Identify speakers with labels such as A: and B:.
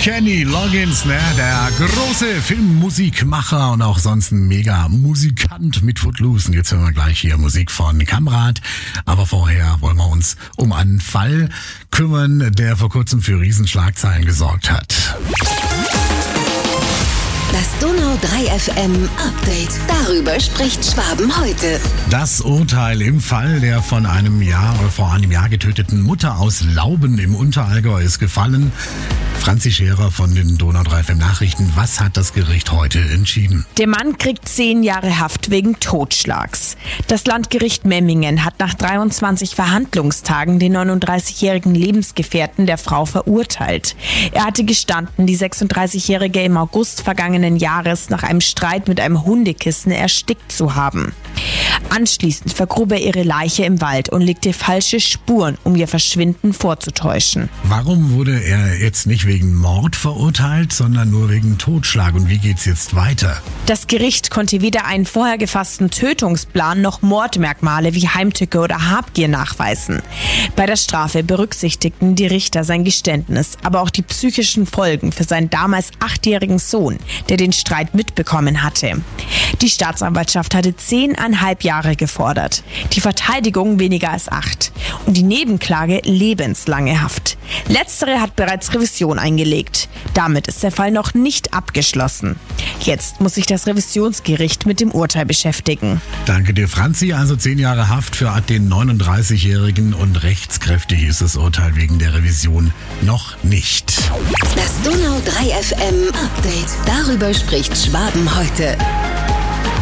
A: Kenny Loggins, ne? Der große Filmmusikmacher und auch sonst ein mega Musikant mit Footloose. Und jetzt hören wir gleich hier Musik von Kamrat. Aber vorher wollen wir uns um einen Fall kümmern, der vor kurzem für Riesenschlagzeilen gesorgt hat.
B: Das Donau 3 FM Update. Darüber spricht Schwaben heute.
A: Das Urteil im Fall der vor einem Jahr getöteten Mutter aus Lauben im Unterallgäu ist gefallen. Franzi Scherer von den Donau 3 FM Nachrichten. Was hat das Gericht heute entschieden?
C: Der Mann kriegt 10 Jahre Haft wegen Totschlags. Das Landgericht Memmingen hat nach 23 Verhandlungstagen den 39-jährigen Lebensgefährten der Frau verurteilt. Er hatte gestanden, die 36-Jährige im August vergangenen Jahres nach einem Streit mit einem Hundekissen erstickt zu haben. Anschließend vergrub er ihre Leiche im Wald und legte falsche Spuren, um ihr Verschwinden vorzutäuschen.
A: Warum wurde er jetzt nicht wegen Mord verurteilt, sondern nur wegen Totschlag? Und wie geht's jetzt weiter?
C: Das Gericht konnte weder einen vorher gefassten Tötungsplan noch Mordmerkmale wie Heimtücke oder Habgier nachweisen. Bei der Strafe berücksichtigten die Richter sein Geständnis, aber auch die psychischen Folgen für seinen damals 8-jährigen Sohn, der den Streit mitbekommen hatte. Die Staatsanwaltschaft hatte 10,5 Jahre gefordert, die Verteidigung weniger als 8 und die Nebenklage lebenslange Haft. Letztere hat bereits Revision eingelegt. Damit ist der Fall noch nicht abgeschlossen. Jetzt muss sich das Revisionsgericht mit dem Urteil beschäftigen.
A: Danke dir, Franzi. Also 10 Jahre Haft für den 39-Jährigen und rechtskräftig ist das Urteil wegen der Revision noch nicht.
B: Das Donau 3 FM Update. Darüber spricht Schwaben heute.